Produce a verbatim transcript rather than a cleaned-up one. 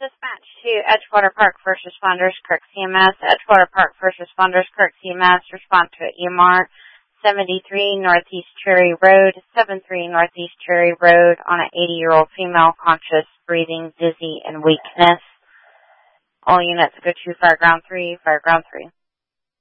Dispatch to Edgewater Park First Responders, Kirk C M S. Edgewater Park First Responders, Kirk C M S. Respond to E M R seventy-three Northeast Cherry Road, seventy-three Northeast Cherry Road on an eighty-year-old female, conscious, breathing, dizzy, and weakness. All units go to Fireground three, Fireground three.